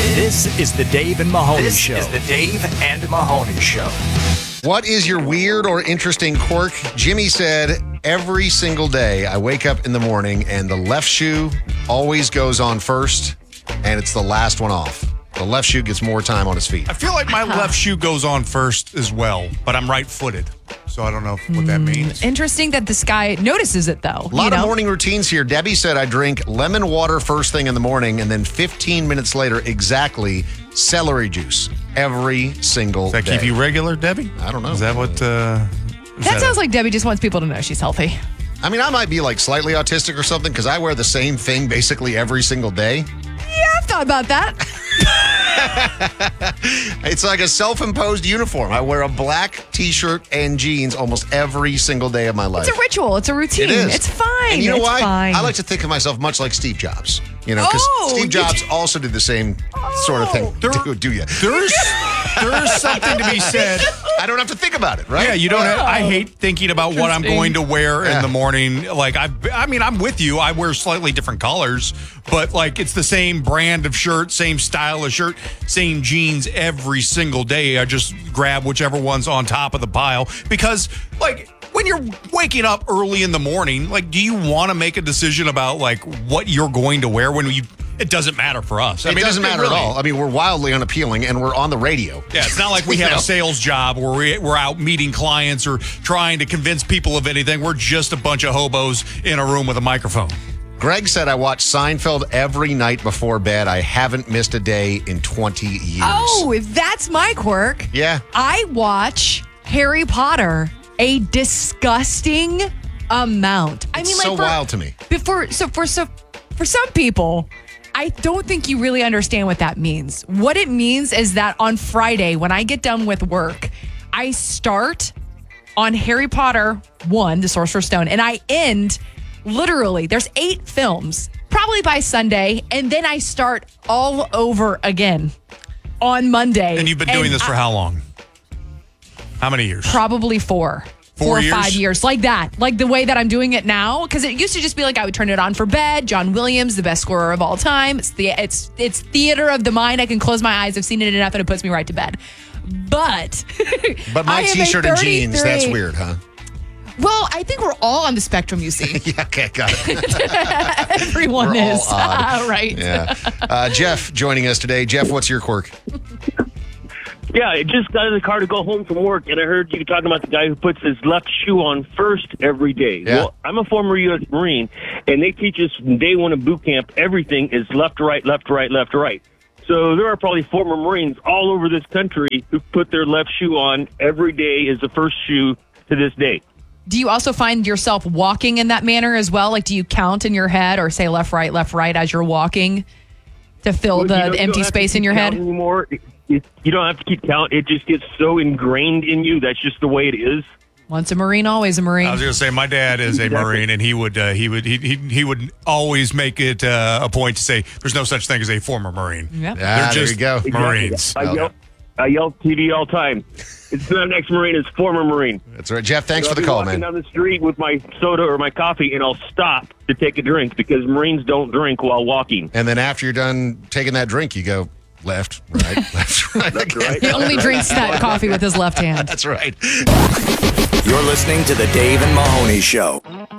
This is the Dave and Mahoney Show. This is the Dave and Mahoney Show. What is your weird or interesting quirk? Jimmy said, every single day I wake up in the morning and the left shoe always goes on first and it's the last one off. The left shoe gets more time on his feet. I feel like my left shoe goes on first as well, but I'm right-footed. So I don't know what that means. Interesting that this guy notices it, though. A lot of morning routines here. Debbie said I drink lemon water first thing in the morning and then 15 minutes later, exactly, celery juice every single Does that day. keep you regular, Debbie? I don't know. Is that what... That sounds like Debbie just wants people to know she's healthy. I mean, I might be like slightly autistic or something because I wear the same thing basically every single day. Yeah, I've thought about that. It's like a self-imposed uniform. I wear a black T-shirt and jeans almost every single day of my life. It's a ritual. It's a routine. It is. It's fine. And you know it's why? Fine. I like to think of myself much like Steve Jobs. You know, because Steve Jobs also did the same sort of thing. Do you? There is something to be said. I don't have to think about it, right? Yeah, you don't. I hate thinking about what I'm going to wear in the morning. Like I mean, I'm with you. I wear slightly different colors, but like it's the same brand of shirt, same style of shirt, same jeans every single day. I just grab whichever one's on top of the pile because, like, when you're waking up early in the morning, like, do you want to make a decision about like what you're going to wear when you? It doesn't matter for us. It doesn't matter at all. I mean, we're wildly unappealing, and we're on the radio. Yeah, it's not like we have a sales job where we're out meeting clients or trying to convince people of anything. We're just a bunch of hobos in a room with a microphone. Greg said, I watch Seinfeld every night before bed. I haven't missed a day in 20 years. Oh, if that's my quirk. Yeah. I watch Harry Potter a disgusting amount. I mean, so wild to me. For some people, I don't think you really understand what that means. What it means is that on Friday, when I get done with work, I start on Harry Potter 1, The Sorcerer's Stone, and I end literally, there's 8 films, probably by Sunday, and then I start all over again on Monday. And you've been doing this for how long? How many years? Probably 4. 4 or 5 years, like that, like the way that I'm doing it now. Because it used to just be like I would turn it on for bed. John Williams, the best scorer of all time. It's theater of the mind. I can close my eyes. I've seen it enough, and it puts me right to bed. But my T-shirt and jeans, that's weird, huh? Well, I think we're all on the spectrum, you see. Yeah, okay, got it. Everyone We're is. all odd. Right. Yeah. Jeff joining us today. Jeff, what's your quirk? Yeah, I just got in the car to go home from work, and I heard you talking about the guy who puts his left shoe on first every day. Yeah. Well, I'm a former U.S. Marine, and they teach us from day one of boot camp, everything is left to right, left to right, left to right. So there are probably former Marines all over this country who put their left shoe on every day as the first shoe to this day. Do you also find yourself walking in that manner as well? Like, do you count in your head or say left, right as you're walking to fill the empty space in your head? Anymore. You don't have to keep count. It just gets so ingrained in you. That's just the way it is. Once a Marine, always a Marine. I was going to say my dad is a Marine, and he would always make it a point to say there's no such thing as a former Marine. Yep. They're just there you go. Marines. I yell TV all the time. It's not an ex-Marine, it's former Marine. That's right. Jeff, thanks So for the I'll call, be walking man. down the street with my soda or my coffee, and I'll stop to take a drink because Marines don't drink while walking. And then after you're done taking that drink, you go left, right, left, right. That's right. He only drinks that coffee with his left hand. That's right. You're listening to the Dave and Mahoney Show.